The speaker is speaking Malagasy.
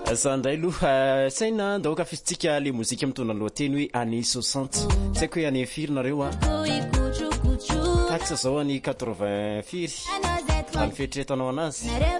Sandray aloha saina daoka fisitsika le mozika mitondra lohateny hoe année 60 tsy haiko hoe année firy nareo a taxa zao any 80 firy ny fieritreretanao anazy